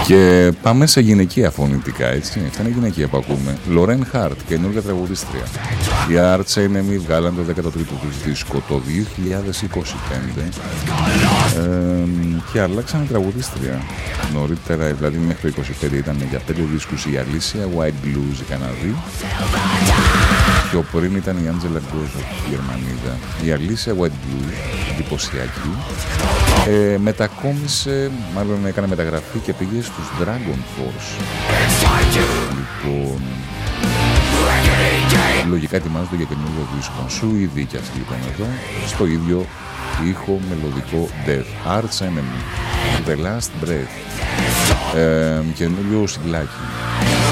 Και πάμε σε γυναικεία φωνητικά, έτσι. Αυτά είναι γυναικεία που ακούμε. Λορέν Χάρτ, καινούργια τραγουδίστρια. Οι Arch Enemy βγάλαν το 13ο τους δίσκο το 2025 και αλλάξαν τραγουδίστρια. Νωρίτερα, δηλαδή μέχρι το 2025 ήταν για 5 δίσκους η Alicia White Blues, η Καναδή. Πιο πριν ήταν η Angela Gozo, η Γερμανίδα. Η Alicia White Blues, εντυπωσιακή. Μετακόμισε, μάλλον έκανε μεταγραφή και πήγε στους Dragon Force. Λοιπόν, λογικά ετοιμάζονται για καινούργιο δίσκο. Σουηδοί κι αυτοί λοιπόν εδώ, στο ίδιο ήχο μελωδικό Death. Arch Enemy, The Last Breath, καινούριο συγκλάκι.